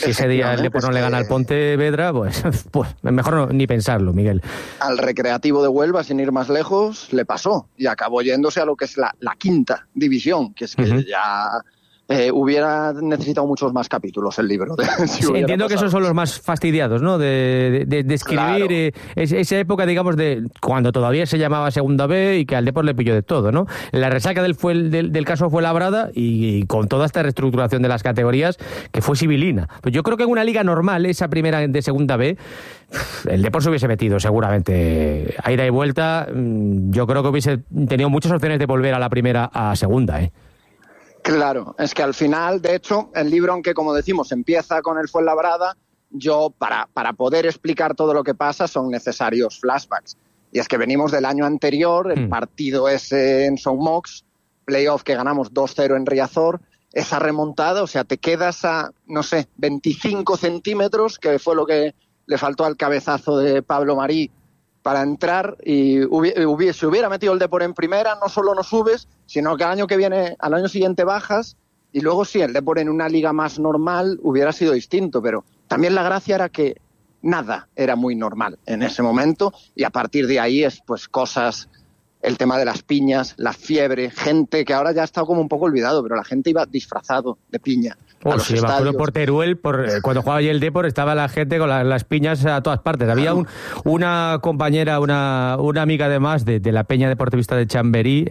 si ese día el Depor no le gana al Pontevedra, pues mejor ni pensarlo, Miguel. Al Recreativo de Huelva, sin ir más lejos, le pasó y acabó yéndose a lo que es la quinta división, que es que ya hubiera necesitado muchos más capítulos el libro. Sí, entiendo que esos son los más fastidiados, ¿no? De escribir esa época, digamos, de cuando todavía se llamaba Segunda B y que al Depor le pilló de todo, ¿no? La resaca del caso Fuenlabrada y con toda esta reestructuración de las categorías que fue sibilina. Pues yo creo que en una liga normal, esa primera de Segunda B, el Depor se hubiese metido seguramente a ida y vuelta. Yo creo que hubiese tenido muchas opciones de volver a la primera a Segunda, Claro, es que al final, de hecho, el libro, aunque como decimos, empieza con el Fuenlabrada, yo para poder explicar todo lo que pasa son necesarios flashbacks. Y es que venimos del año anterior, el partido ese en Son Mox, playoff que ganamos 2-0 en Riazor, esa remontada, o sea, te quedas a, 25 centímetros, que fue lo que le faltó al cabezazo de Pablo Marí para entrar, y si hubiera metido el Depor en primera, no solo no subes, sino que al año siguiente bajas, y luego sí, el Depor en una liga más normal hubiera sido distinto, pero también la gracia era que nada era muy normal en ese momento, y a partir de ahí es pues cosas, el tema de las piñas, la fiebre, gente que ahora ya ha estado como un poco olvidado, pero la gente iba disfrazado de piña. Sí, me acuerdo por Teruel, cuando jugaba allí el Depor, estaba la gente con las piñas a todas partes. Había una compañera, una amiga además de la Peña Deportivista de Chamberí,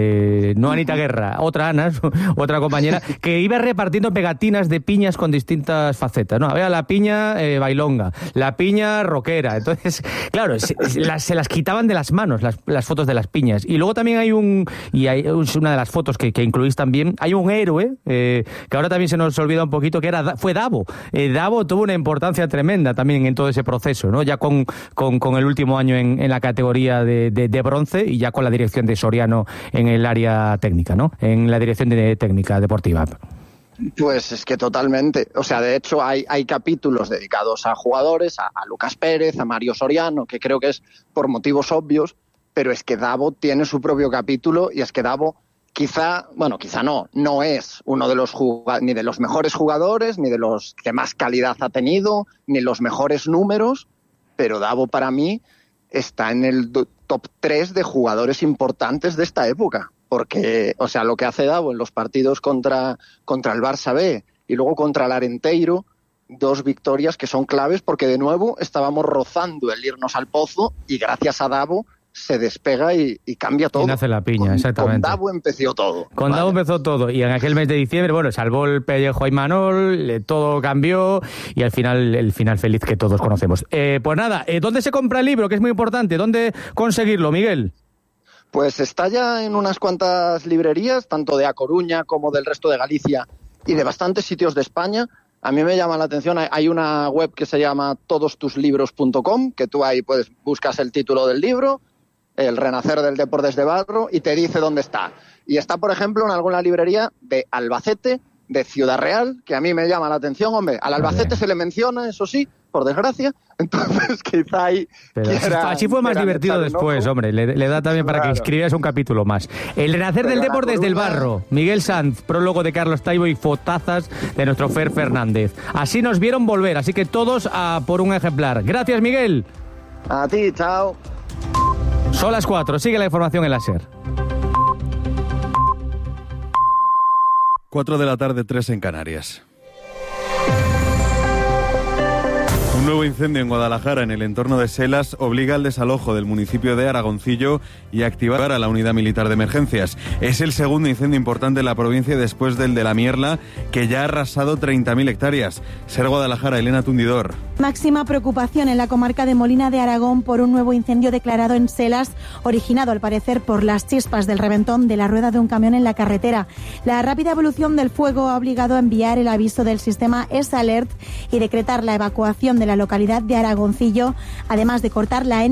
no Anita Guerra, otra Ana, otra compañera, que iba repartiendo pegatinas de piñas con distintas facetas, ¿no? Había la piña bailonga, la piña rockera. Entonces, claro, se las quitaban de las manos las fotos de las piñas. Y luego también hay una de las fotos que incluís también, hay un héroe, que ahora también se nos olvida un poquito, que fue Davo. Davo tuvo una importancia tremenda también en todo ese proceso, ¿no? Ya con el último año en la categoría de bronce y ya con la dirección de Soriano en el área técnica, ¿no? En la dirección de técnica deportiva. Pues es que totalmente. O sea, de hecho hay capítulos dedicados a jugadores, a Lucas Pérez, a Mario Soriano, que creo que es por motivos obvios, pero es que Davo tiene su propio capítulo, y es que Davo quizá no es uno de los ni de los mejores jugadores, ni de los que más calidad ha tenido, ni los mejores números, pero Davo para mí está en el top 3 de jugadores importantes de esta época, porque, o sea, lo que hace Davo en los partidos contra el Barça B y luego contra el Arenteiro, 2 victorias que son claves, porque de nuevo estábamos rozando el irnos al pozo, y gracias a Davo se despega y cambia todo. Y nace la piña, exactamente. Con Davo empezó todo. Davo empezó todo, y en aquel mes de diciembre, salvó el pellejo a Imanol, todo cambió, y al final, el final feliz que todos conocemos. Pues nada, ¿dónde se compra el libro? Que es muy importante. ¿Dónde conseguirlo, Miguel? Pues está ya en unas cuantas librerías, tanto de A Coruña como del resto de Galicia y de bastantes sitios de España. A mí me llama la atención, hay una web que se llama todostuslibros.com, que tú ahí buscas el título del libro, El renacer del Depor desde Barro, y te dice dónde está. Y está, por ejemplo, en alguna librería de Albacete, de Ciudad Real, que a mí me llama la atención, hombre. Al Albacete se le menciona, eso sí, por desgracia, entonces quizá ahí... Así fue más divertido después, hombre, le da también para que escribas un capítulo más. El renacer del Depor desde el Barro, Miguel Sanz, prólogo de Carlos Taibo y fotazas de nuestro Fer Fernández. Así nos vieron volver, así que todos a por un ejemplar. Gracias, Miguel. A ti, chao. Son las 4, sigue la información en la SER. 4 de la tarde, 3 en Canarias. Un nuevo incendio en Guadalajara, en el entorno de Selas, obliga al desalojo del municipio de Aragoncillo y a activar a la unidad militar de emergencias. Es el segundo incendio importante en la provincia después del de La Mierla, que ya ha arrasado 30.000 hectáreas. SER Guadalajara, Elena Tundidor. Máxima preocupación en la comarca de Molina de Aragón por un nuevo incendio declarado en Selas, originado al parecer por las chispas del reventón de la rueda de un camión en la carretera. La rápida evolución del fuego ha obligado a enviar el aviso del sistema S-Alert y decretar la evacuación de la localidad de Aragoncillo, además de cortar la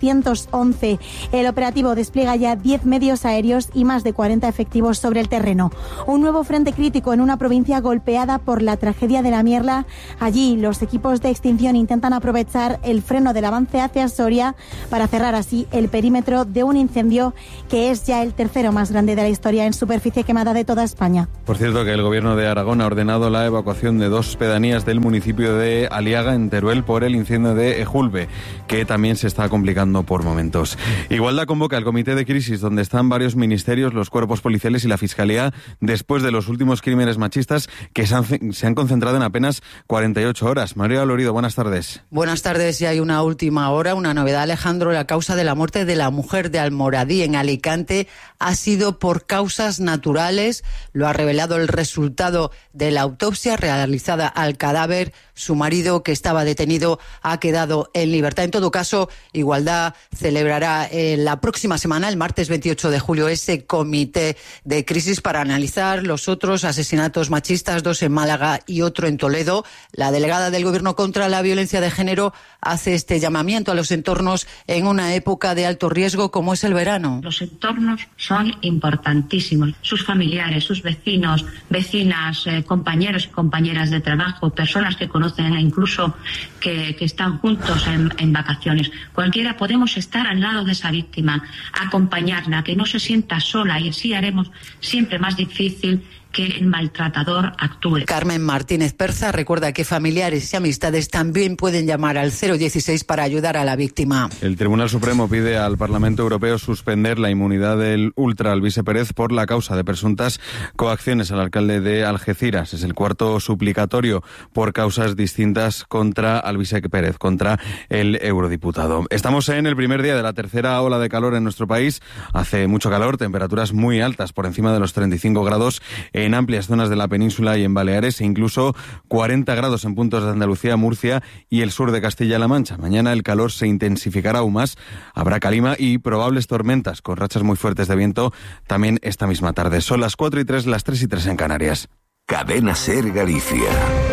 N211. El operativo despliega ya 10 medios aéreos y más de 40 efectivos sobre el terreno. Un nuevo frente crítico en una provincia golpeada por la tragedia de la Mierla. Allí los equipos de extinción intentan aprovechar el freno del avance hacia Soria para cerrar así el perímetro de un incendio que es ya el tercero más grande de la historia en superficie quemada de toda España. Por cierto, que el Gobierno de Aragón ha ordenado la evacuación de 2 pedanías del municipio de Aliaga, en Teruel, por el incendio de Ejulbe, que también se está complicando por momentos. Igualdad convoca el comité de crisis, donde están varios ministerios, los cuerpos policiales y la Fiscalía, después de los últimos crímenes machistas que se han concentrado en apenas 48 horas. María Lorido, buenas tardes. Buenas tardes. Y hay una última hora, una novedad, Alejandro. La causa de la muerte de la mujer de Almoradí, en Alicante, ha sido por causas naturales. Lo ha revelado el resultado de la autopsia realizada al cadáver. Su marido, que estaba detenido, ha quedado en libertad. En todo caso, Igualdad celebrará la próxima semana, el martes 28 de julio, ese comité de crisis para analizar los otros asesinatos machistas, 2 en Málaga y otro en Toledo. La delegada del Gobierno contra la violencia de género hace este llamamiento a los entornos en una época de alto riesgo como es el verano. Los entornos son importantísimos. Sus familiares, sus vecinos, vecinas, compañeros y compañeras de trabajo, personas que conocen e incluso que están juntos en vacaciones. Cualquiera podemos estar al lado de esa víctima, acompañarla, que no se sienta sola, y así haremos siempre más difícil que el maltratador actúe. Carmen Martínez Perza recuerda que familiares y amistades también pueden llamar al 016 para ayudar a la víctima. El Tribunal Supremo pide al Parlamento Europeo suspender la inmunidad del ultra Alvise Pérez por la causa de presuntas coacciones al alcalde de Algeciras. Es el cuarto suplicatorio por causas distintas contra Alvise Pérez, contra el eurodiputado. Estamos en el primer día de la tercera ola de calor en nuestro país. Hace mucho calor, temperaturas muy altas, por encima de los 35 grados en amplias zonas de la península y en Baleares, e incluso 40 grados en puntos de Andalucía, Murcia y el sur de Castilla-La Mancha. Mañana el calor se intensificará aún más, habrá calima y probables tormentas con rachas muy fuertes de viento también esta misma tarde. Son las 4:03, las 3:03 en Canarias. Cadena SER Galicia.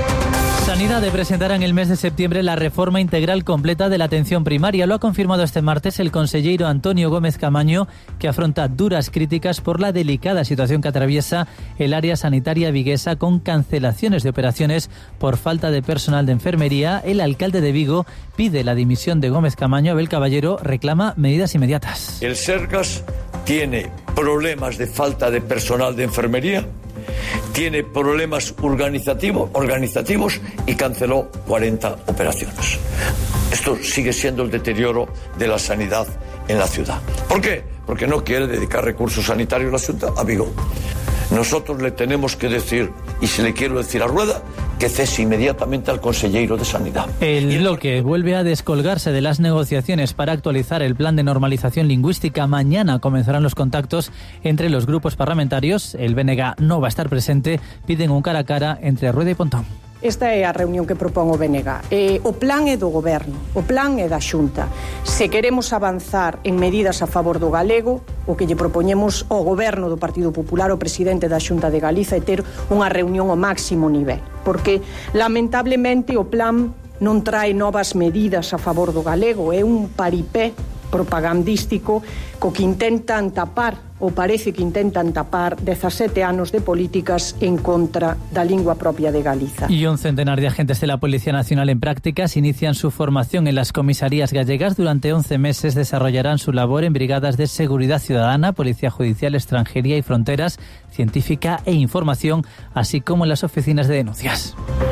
Sanidad presentará en el mes de septiembre la reforma integral completa de la atención primaria. Lo ha confirmado este martes el consellero Antonio Gómez Camaño, que afronta duras críticas por la delicada situación que atraviesa el área sanitaria viguesa, con cancelaciones de operaciones por falta de personal de enfermería. El alcalde de Vigo pide la dimisión de Gómez Camaño. Abel Caballero reclama medidas inmediatas. El Sergas tiene problemas de falta de personal de enfermería, tiene problemas organizativos y canceló 40 operaciones. Esto sigue siendo el deterioro de la sanidad en la ciudad. ¿Por qué? Porque no quiere dedicar recursos sanitarios la ciudad a Vigo. Nosotros le tenemos que decir, y se le quiero decir a Rueda, que cese inmediatamente al consejero de Sanidad. El bloque vuelve a descolgarse de las negociaciones para actualizar el plan de normalización lingüística. Mañana comenzarán los contactos entre los grupos parlamentarios. El BNG no va a estar presente. Piden un cara a cara entre Rueda y Pontón. Esta é a reunión que propón o BNG. O plan é do Goberno, o plan é da Xunta. Se queremos avanzar en medidas a favor do galego, o que lle propoñemos ao Goberno do Partido Popular, o presidente da Xunta de Galiza, é ter unha reunión ao máximo nivel. Porque, lamentablemente, o plan non trae novas medidas a favor do galego. É un paripé propagandístico co que intentan tapar, ou parece que intentan tapar, 17 anos de políticas en contra da lingua propia de Galiza. Y un centenar de agentes de la Policía Nacional en prácticas inician su formación en las comisarías gallegas. Durante 11 meses desarrollarán su labor en brigadas de seguridad ciudadana, policía judicial, extranjería y fronteras, científica e información, así como en las oficinas de denuncias.